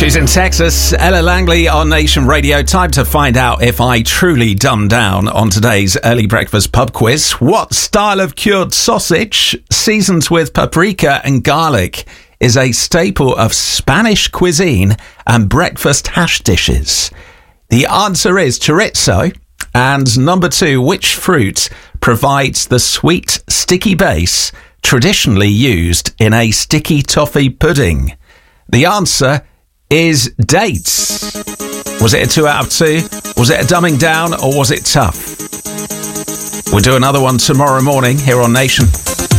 She's in Texas. Ella Langley on Nation Radio. Time to find out if I truly dumbed down on today's early breakfast pub quiz. What style of cured sausage, seasoned with paprika and garlic, is a staple of Spanish cuisine and breakfast hash dishes? The answer is chorizo. And number 2, which fruit provides the sweet, sticky base traditionally used in a sticky toffee pudding? The answer is dates. Was it a 2 out of 2? Was it a dumbing down, or was it tough? We'll do another one tomorrow morning here on Nation.